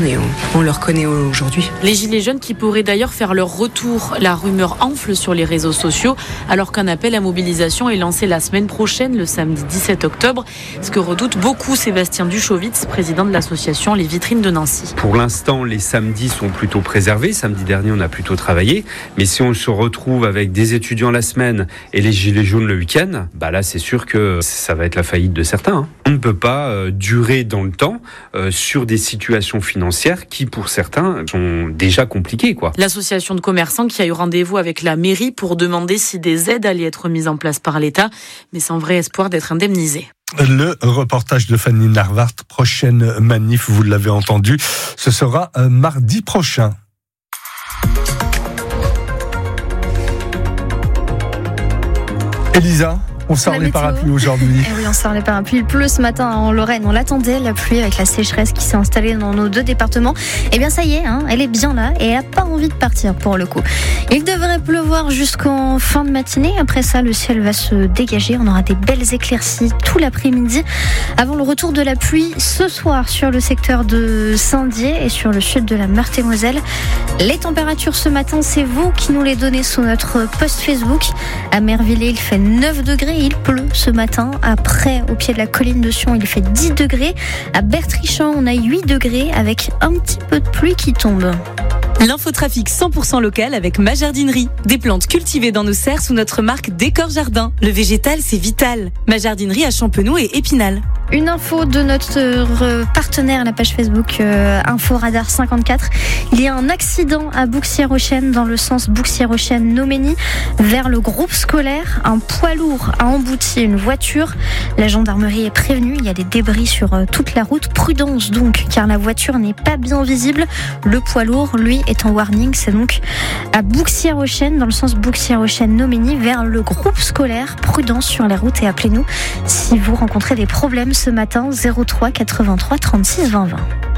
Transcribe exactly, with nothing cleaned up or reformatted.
mais on, on le reconnaît aujourd'hui. Les gilets jaunes qui pourraient d'ailleurs faire leur retour. La rumeur enfle sur les réseaux sociaux alors qu'un appel à mobilisation est lancé la semaine prochaine, le samedi dix-sept octobre. Ce que redoute beaucoup Sébastien Duchowitz, président de l'association Les Vitrines de Nancy. Pour l'instant, les samedis sont plutôt préservés. Samedi dernier, on a plutôt travaillé. Mais si on se retrouve avec des étudiants la semaine et les gilets jaunes le week-end, bah là, c'est sûr que ça va être la faillite de certains. Hein. On ne peut pas euh, durer dans le temps euh, sur des situations financières qui, pour certains, sont déjà compliquées, quoi. L'association de commerçants qui a eu rendez-vous avec la mairie pour demander si des aides allaient être mises en place par l'État, mais sans vrai espoir d'être indemnisés. Le reportage de Fanny Narvart, prochaine manif, vous l'avez entendu, ce sera euh, mardi prochain. Elisa, on sort les parapluies aujourd'hui. Eh oui, on sort les parapluies. Il pleut ce matin en Lorraine. On l'attendait, la pluie, avec la sécheresse qui s'est installée dans nos deux départements. Eh bien, ça y est, hein, elle est bien là et elle n'a pas envie de partir pour le coup. Il devrait pleuvoir jusqu'en fin de matinée. Après ça, le ciel va se dégager. On aura des belles éclaircies tout l'après-midi avant le retour de la pluie ce soir sur le secteur de Saint-Dié et sur le sud de la Meurthe-et-Moselle. Les températures ce matin, c'est vous qui nous les donnez sous notre post Facebook. À Mervillers, il fait neuf degrés. Il pleut ce matin. Après, au pied de la colline de Sion, il fait dix degrés. À Bertrichamp, on a huit degrés avec un petit peu de pluie qui tombe. L'infotrafic cent pour cent local avec Ma Jardinerie. Des plantes cultivées dans nos serres sous notre marque Décor Jardin. Le végétal, c'est vital. Ma Jardinerie à Champenoux et Épinal. Une info de notre partenaire, la page Facebook euh, Info Radar cinquante-quatre. Il y a un accident à Bouxières-aux-Chênes dans le sens Bouxières-aux-Chênes-Noménie vers le groupe scolaire. Un poids lourd a embouti une voiture. La gendarmerie est prévenue. Il y a des débris sur euh, toute la route. Prudence donc, car la voiture n'est pas bien visible. Le poids lourd, lui, est en warning. C'est donc à Bouxières-aux-Chênes, dans le sens Bouxières-aux-Chênes-Noménie, vers le groupe scolaire. Prudence sur les routes et appelez-nous si vous rencontrez des problèmes ce matin. zéro trois quatre-vingt-trois trente-six vingt vingt.